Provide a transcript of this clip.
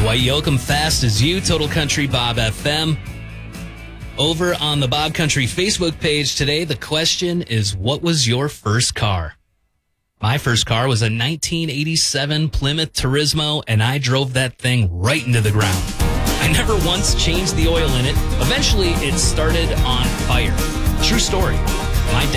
Dwight Yoakam, Fast as You, Total Country Bob FM. Over on the Bob Country Facebook page today, the question is, what was your first car? My first car was a 1987 Plymouth Turismo, and I drove that thing right into the ground. I never once changed the oil in it. Eventually, it started on fire. True story. My